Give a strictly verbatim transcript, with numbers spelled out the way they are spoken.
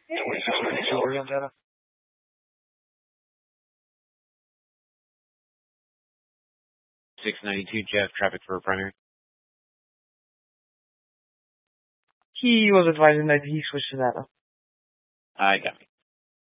twenty-six ninety-two, are you on data? six ninety-two, Jeff, traffic for primary. He was advising that he switched to data. I got me.